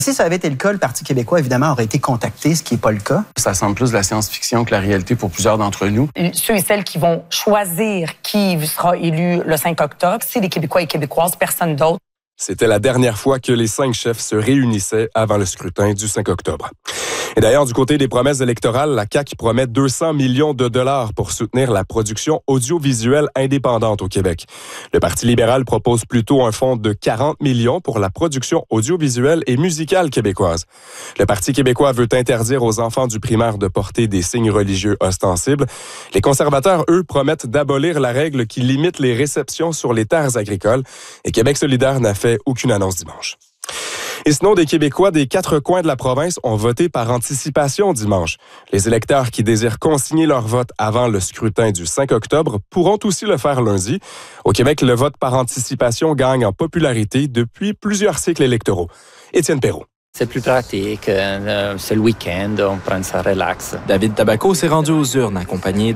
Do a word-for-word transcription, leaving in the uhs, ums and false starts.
Si ça avait été le cas, le Parti québécois, évidemment, aurait été contacté, ce qui n'est pas le cas. Ça semble plus de la science-fiction que la réalité pour plusieurs d'entre nous. Ceux et celles qui vont choisir qui sera élu le cinq octobre, c'est les Québécois et Québécoises, personne d'autre. C'était la dernière fois que les cinq chefs se réunissaient avant le scrutin du cinq octobre. Et d'ailleurs, du côté des promesses électorales, la C A Q promet deux cents millions de dollars pour soutenir la production audiovisuelle indépendante au Québec. Le Parti libéral propose plutôt un fonds de quarante millions pour la production audiovisuelle et musicale québécoise. Le Parti québécois veut interdire aux enfants du primaire de porter des signes religieux ostensibles. Les conservateurs, eux, promettent d'abolir la règle qui limite les réceptions sur les terres agricoles. Et Québec solidaire n'a fait aucune annonce dimanche. Et sinon, des Québécois des quatre coins de la province ont voté par anticipation dimanche. Les électeurs qui désirent consigner leur vote avant le scrutin du cinq octobre pourront aussi le faire lundi. Au Québec, le vote par anticipation gagne en popularité depuis plusieurs cycles électoraux. Étienne Perrault. C'est plus pratique, euh, c'est le week-end, on prend ça relax. David Tabaco s'est rendu aux urnes accompagné